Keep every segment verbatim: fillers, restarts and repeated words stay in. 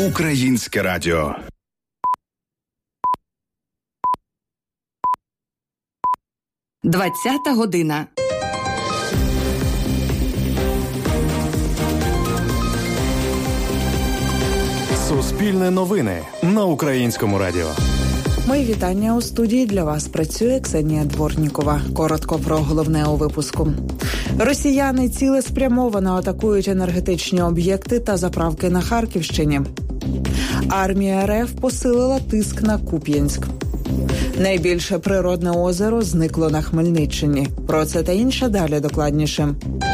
Українське радіо. Двадцята година. Суспільне новини на Українському радіо. Мої вітання. У студії для вас працює Ксенія Дворнікова. Коротко про головне у випуску. Росіяни цілеспрямовано атакують енергетичні об'єкти та заправки на Харківщині. Армія РФ посилила тиск на Куп'янськ. Найбільше природне озеро зникло на Хмельниччині. Про це та інше далі докладніше.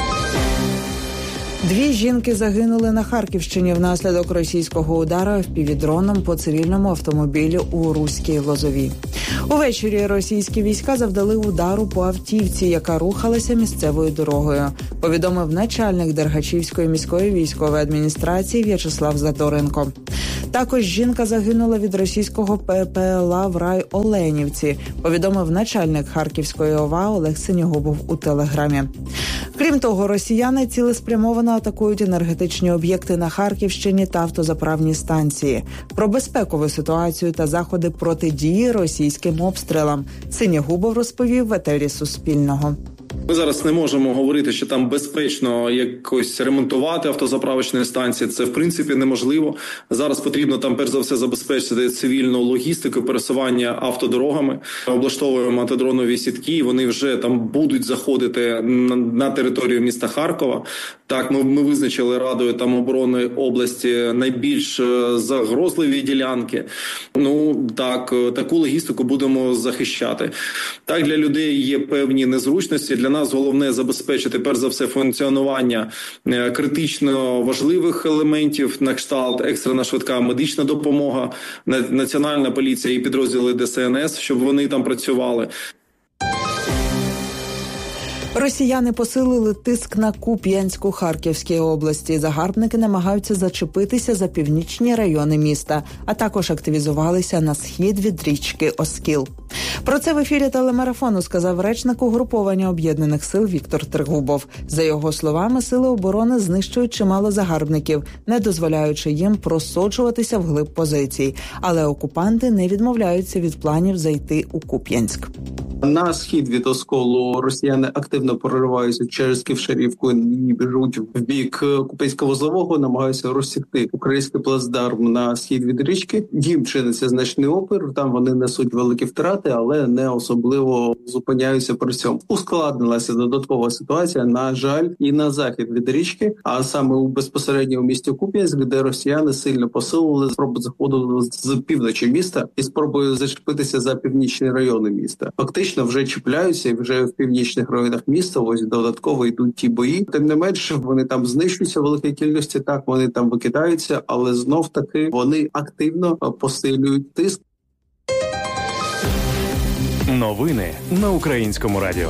Дві жінки загинули на Харківщині внаслідок російського удару еф пі ві-дроном по цивільному автомобілю у Руській Лозовій. Увечері російські війська завдали удару по автівці, яка рухалася місцевою дорогою, повідомив начальник Дергачівської міської військової адміністрації В'ячеслав Задоренко. Також жінка загинула від російського пе пе ел а в райоленівці, повідомив начальник Харківської о ва Олег Синігубов у телеграмі. Крім того, росіяни цілеспрямовано атакують енергетичні об'єкти на Харківщині та автозаправні станції. Про безпекову ситуацію та заходи протидії російським обстрілам Синігубов розповів в етері Суспільного. Ми зараз не можемо говорити, що там безпечно якось ремонтувати автозаправочні станції. Це, в принципі, неможливо. Зараз потрібно там, перш за все, забезпечити цивільну логістику, пересування автодорогами. Облаштовуємо антидронові сітки, і вони вже там будуть заходити на, на територію міста Харкова. Так, ми, ми визначили Радою там оборони області найбільш загрозливі ділянки. Ну, так, таку логістику будемо захищати. Так, для людей є певні незручності. Для нас головне забезпечити, перш за все, функціонування критично важливих елементів, на кшталт екстрена швидка медична допомога, Національна поліція і підрозділи де ес ен ес, щоб вони там працювали. Росіяни посилили тиск на Куп'янськ у Харківській області. Загарбники намагаються зачепитися за північні райони міста, а також активізувалися на схід від річки Оскіл. Про це в ефірі телемарафону сказав речник угруповання Об'єднаних сил Віктор Трегубов. За його словами, сили оборони знищують чимало загарбників, не дозволяючи їм просочуватися вглиб позицій. Але окупанти не відмовляються від планів зайти у Куп'янськ. На схід від Осколу росіяни активно прориваються через Ківшарівку і біжуть в бік Куп'янсько-Вузлового, намагаються розсікти український плацдарм на схід від річки. Їм чиниться значний опір, там вони несуть великі втрати, але не особливо зупиняються при цьому. Ускладнилася додаткова ситуація, на жаль, і на захід від річки, а саме у безпосередньо місті Куп'янськ, де росіяни сильно посилили спробу заходу з півночі міста і спробою зачепитися за північні райони міста. Фактично вже чіпляються і вже в північних районах міста ось додатково йдуть ті бої. Тим не менше, вони там знищуються в великій кількості, так, вони там викидаються, але знов-таки вони активно посилюють тиск. Новини на Українському радіо.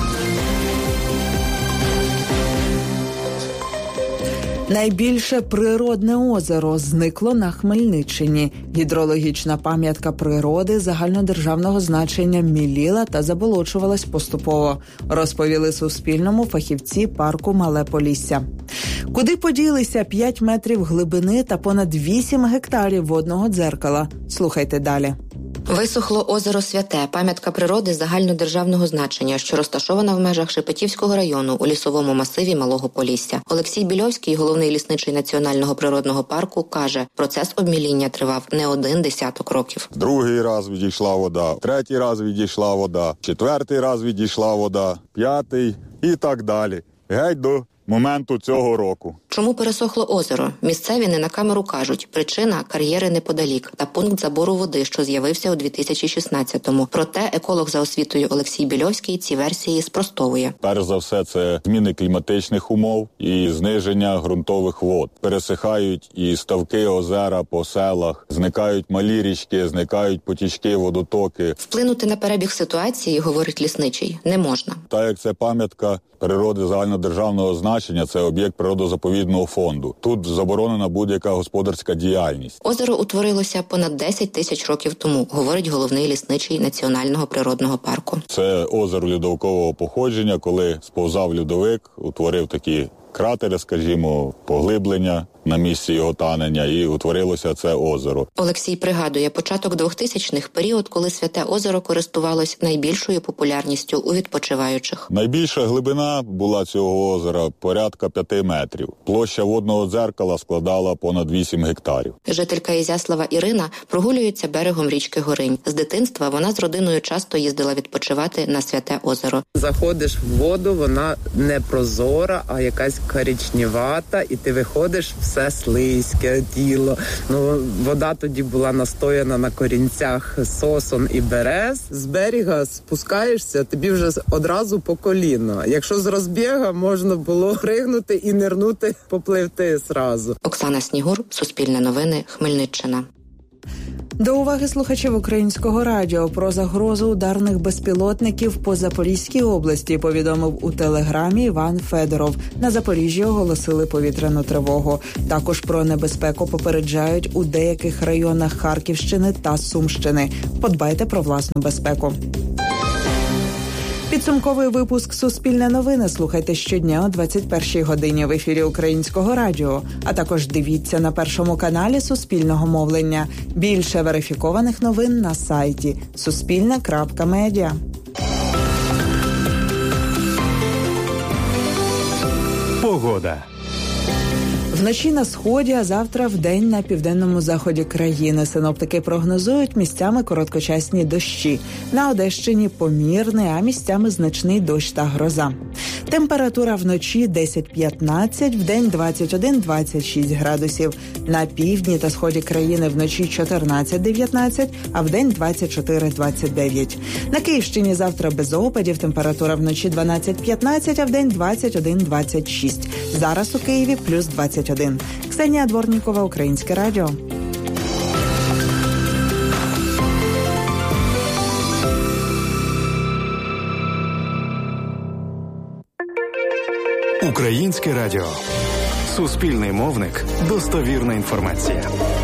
Найбільше природне озеро зникло на Хмельниччині. Гідрологічна пам'ятка природи загальнодержавного значення міліла та заболочувалась поступово, розповіли Суспільному фахівці парку Мале Полісся. Куди поділися п'ять метрів глибини та понад вісім гектарів водного дзеркала? Слухайте далі. Висохло озеро Святе, пам'ятка природи загальнодержавного значення, що розташована в межах Шепетівського району у лісовому масиві Малого Полісся. Олексій Більовський, головний лісничий Національного природного парку, каже, процес обміління тривав не один десяток років. Другий раз відійшла вода, третій раз відійшла вода, четвертий раз відійшла вода, п'ятий і так далі. Геть до моменту цього року. Чому пересохло озеро? Місцеві не на камеру кажуть. Причина – кар'єри неподалік та пункт забору води, що з'явився у дві тисячі шістнадцятому. Проте еколог за освітою Олексій Більовський ці версії спростовує. Перш за все, це зміни кліматичних умов і зниження ґрунтових вод. Пересихають і ставки, озера по селах, зникають малі річки, зникають потічки, водотоки. Вплинути на перебіг ситуації, говорить лісничий, не можна. Так як це пам'ятка природи загальнодержавного значення, це об'єкт природозаповідного фонду. Тут заборонена будь-яка господарська діяльність. Озеро утворилося понад десять тисяч років тому, говорить головний лісничий Національного природного парку. Це озеро льодовикового походження, коли сповзав льодовик, утворив такі кратери, скажімо, поглиблення, на місці його танення, і утворилося це озеро. Олексій пригадує початок двохтисячних, період, коли Святе озеро користувалось найбільшою популярністю у відпочиваючих. Найбільша глибина була цього озера порядка п'яти метрів. Площа водного дзеркала складала понад вісім гектарів. Жителька Ізяслава Ірина прогулюється берегом річки Горинь. З дитинства вона з родиною часто їздила відпочивати на Святе озеро. Заходиш в воду, вона не прозора, а якась коричневата, і ти виходиш, все слизьке, тіло. Ну, вода тоді була настояна на корінцях сосон і берез. З берега спускаєшся, тобі вже одразу по коліно. Якщо з розбігу, можна було пригнути і нирнути, попливти зразу. Оксана Снігур, Суспільне новини, Хмельниччина. До уваги слухачів Українського радіо про загрозу ударних безпілотників по Запорізькій області повідомив у телеграмі Іван Федоров. На Запоріжжі оголосили повітряну тривогу. Також про небезпеку попереджають у деяких районах Харківщини та Сумщини. Подбайте про власну безпеку. Підсумковий випуск «Суспільне новини» слухайте щодня о двадцять першій годині в ефірі Українського радіо, а також дивіться на Першому каналі Суспільного мовлення. Більше верифікованих новин на сайті суспільне крапка медіа. Погода. Вночі на сході, а завтра вдень на південному заході країни. Синоптики прогнозують місцями короткочасні дощі. На Одещині помірний, а місцями значний дощ та гроза. Температура вночі десять-п'ятнадцять, вдень двадцять один - двадцять шість градусів. На півдні та сході країни вночі чотирнадцять-дев'ятнадцять, а вдень двадцять чотири - двадцять дев'ять. На Київщині завтра без опадів, температура вночі дванадцять-п'ятнадцять, а вдень двадцять один - двадцять шість. Зараз у Києві плюс двадцять один. Ксенія Дворнікова, Українське радіо. Українське радіо. Суспільний мовник. Достовірна інформація.